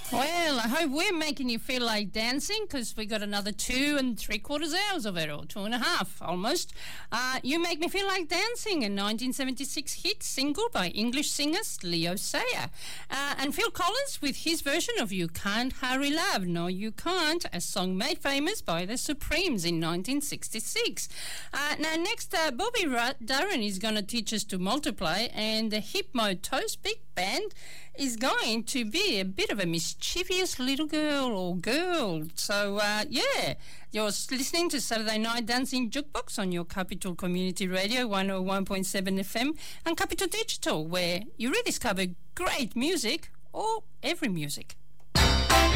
Well, I hope we're making you feel like dancing because we got another 2 3/4 hours of it, or 2.5 almost. You Make Me Feel Like Dancing, a 1976 hit single by English singers Leo Sayer. And Phil Collins with his version of You Can't Hurry Love, No You Can't, a song made famous by the Supremes in 1966. Now next, Bobby Darin is going to teach us to multiply, and the Hypno Toast Big Band is going to be a bit of a mischievous little girl or girl. So, you're listening to Saturday Night Dancing Jukebox on your Capital Community Radio 101.7 FM and Capital Digital, where you rediscover great music or every music.